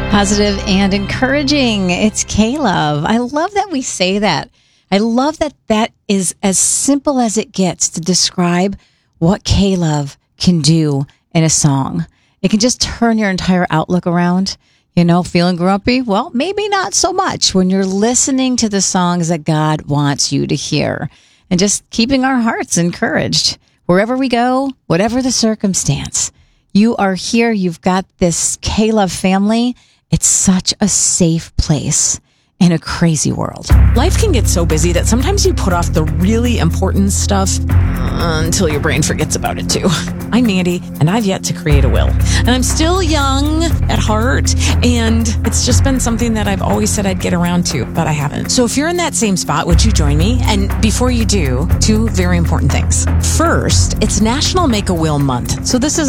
Positive and encouraging. It's K-Love. I love that we say that. I love that that is as simple as it gets to describe what K-Love can do in a song. It can just turn your entire outlook around. You know, feeling grumpy? Well, maybe not so much when you're listening to the songs that God wants you to hear. And just keeping our hearts encouraged. Wherever we go, whatever the circumstance, you are here. You've got this K-Love family. It's such a safe place in a crazy world. Life can get so busy that sometimes you put off the really important stuff until your brain forgets about it too. I'm Mandy, and I've yet to create a will. And I'm still young at heart, and it's just been something that I've always said I'd get around to, but I haven't. So if you're in that same spot, would you join me? And before you do, two very important things. First, it's National Make a Will Month. So this is